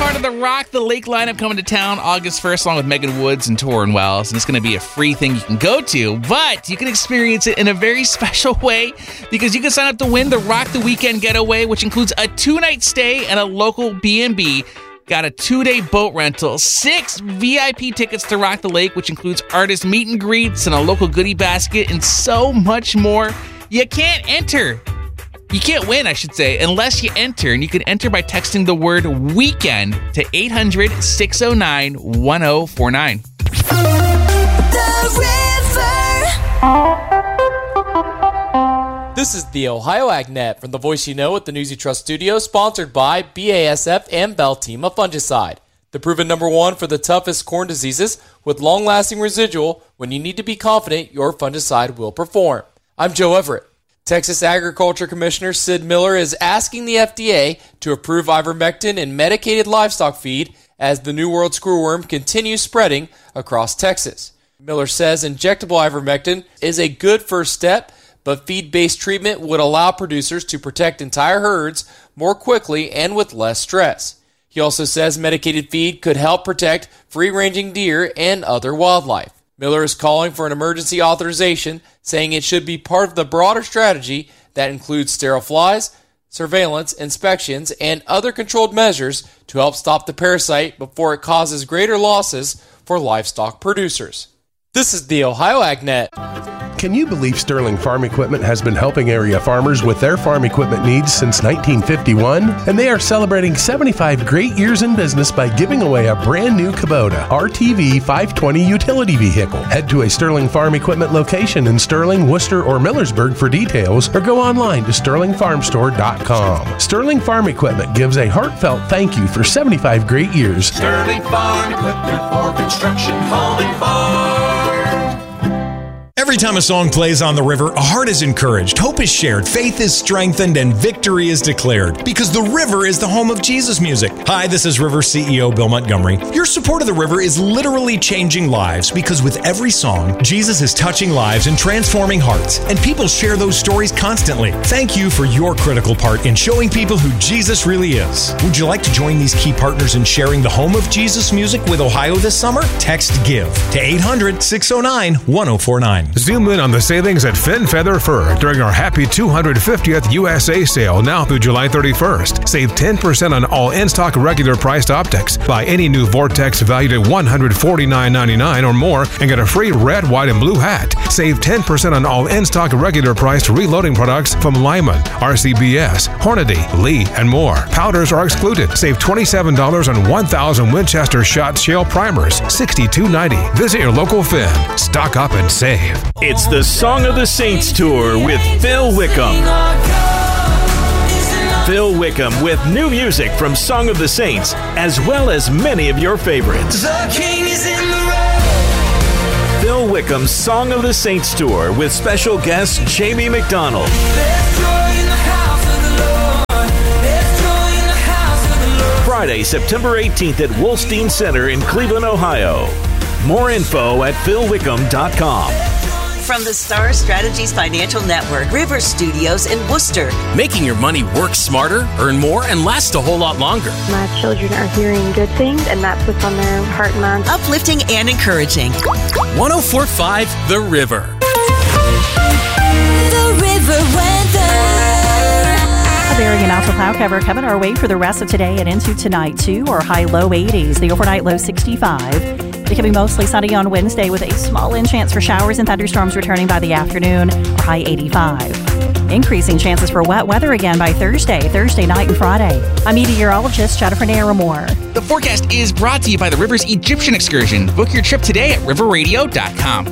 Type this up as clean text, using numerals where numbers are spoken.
part of the Rock the Lake lineup coming to town August 1st along with Megan Woods and Torrin Wells. And it's going to be a free thing you can go to, but you can experience it in a very special way because you can sign up to win the Rock the Weekend Getaway, which includes a 2-night stay and a local B&B. Got a 2-day boat rental, 6 VIP tickets to Rock the Lake, which includes artist meet and greets and a local goodie basket and so much more. You can't win, I should say, unless you enter. And you can enter by texting the word weekend to 800-609-1049. This is the Ohio AgNet from the Voice You Know at the News You Trust studio, sponsored by BASF and Veltima Fungicide. The proven #1 for the toughest corn diseases with long-lasting residual when you need to be confident your fungicide will perform. I'm Joe Everett. Texas Agriculture Commissioner Sid Miller is asking the FDA to approve ivermectin in medicated livestock feed as the New World screwworm continues spreading across Texas. Miller says injectable ivermectin is a good first step, but feed-based treatment would allow producers to protect entire herds more quickly and with less stress. He also says medicated feed could help protect free-ranging deer and other wildlife. Miller is calling for an emergency authorization, saying it should be part of the broader strategy that includes sterile flies, surveillance, inspections, and other controlled measures to help stop the parasite before it causes greater losses for livestock producers. This is the Ohio AgNet. Can you believe Sterling Farm Equipment has been helping area farmers with their farm equipment needs since 1951? And they are celebrating 75 great years in business by giving away a brand new Kubota RTV 520 utility vehicle. Head to a Sterling Farm Equipment location in Sterling, Worcester, or Millersburg for details, or go online to sterlingfarmstore.com. Sterling Farm Equipment gives a heartfelt thank you for 75 great years. Sterling Farm Equipment for construction, home, and farm. Every time a song plays on the river, a heart is encouraged, hope is shared, faith is strengthened, and victory is declared. Because the river is the home of Jesus music. Hi, this is River CEO Bill Montgomery. Your support of the river is literally changing lives because with every song, Jesus is touching lives and transforming hearts. And people share those stories constantly. Thank you for your critical part in showing people who Jesus really is. Would you like to join these key partners in sharing the home of Jesus music with Ohio this summer? Text GIVE to 800-609-1049. Zoom in on the savings at Finn Feather Fur during our happy 250th USA sale now through July 31st. Save 10% on all in-stock regular priced optics. Buy any new Vortex valued at $149.99 or more and get a free red, white, and blue hat. Save 10% on all in-stock regular priced reloading products from Lyman, RCBS, Hornady, Lee, and more. Powders are excluded. Save $27 on 1,000 Winchester Shot Shale Primers, $62.90. Visit your local Finn. Stock up and save. It's the Song of the Saints Tour with Phil Wickham. Phil Wickham with new music from Song of the Saints, as well as many of your favorites. The King is in the road. Phil Wickham's Song of the Saints Tour with special guest Jamie McDonald. There's joy in the house of the Lord. There's joy in the house of the Lord. Friday, September 18th at Wolstein Center in Cleveland, Ohio. More info at philwickham.com. From the Star Strategies Financial Network, River Studios in Worcester. Making your money work smarter, earn more, and last a whole lot longer. My children are hearing good things, and that's what's on their heart and mind. Uplifting and encouraging. 104.5 The River. The River weather. A varying amount of cloud cover coming our way for the rest of today and into tonight, too. Our high low 80s, the overnight low 65. Becoming mostly sunny on Wednesday with a small chance for showers and thunderstorms returning by the afternoon, or high 85. Increasing chances for wet weather again by Thursday night, and Friday. I'm meteorologist Jennifer Naramore. The forecast is brought to you by the River's Egyptian Excursion. Book your trip today at riverradio.com.